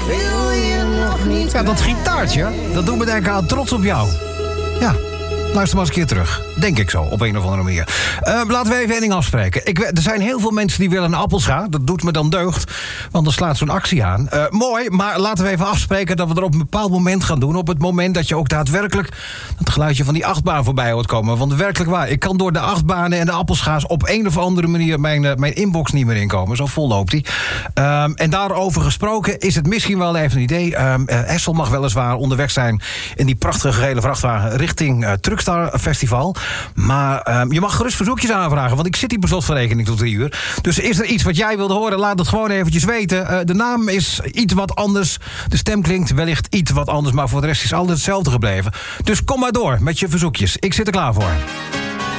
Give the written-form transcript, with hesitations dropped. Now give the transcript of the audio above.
wil je nog niet. Ja, dat gitaartje, dat doet me denken aan Trots op jou. Ja, luister maar eens een keer terug. Denk ik zo, op een of andere manier. Laten we even één ding afspreken. Er zijn heel veel mensen die willen een appelscha. Dat doet me dan deugd, want dan slaat zo'n actie aan. Mooi, maar laten we even afspreken dat we er op een bepaald moment gaan doen. Op het moment dat je ook daadwerkelijk het geluidje van die achtbaan voorbij hoort komen. Want werkelijk waar, ik kan door de achtbanen en de appelscha's op een of andere manier mijn inbox niet meer inkomen. Zo vol loopt die. En daarover gesproken is het misschien wel even een idee. Essel mag weliswaar onderweg zijn in die prachtige gele vrachtwagen richting Truckstar Festival. Maar je mag gerust verzoekjes aanvragen, want ik zit hier per slot van rekening tot 3 uur. Dus is er iets wat jij wilt horen, laat het gewoon eventjes weten. De naam is iets wat anders. De stem klinkt wellicht iets wat anders, maar voor de rest is alles hetzelfde gebleven. Dus kom maar door met je verzoekjes. Ik zit er klaar voor.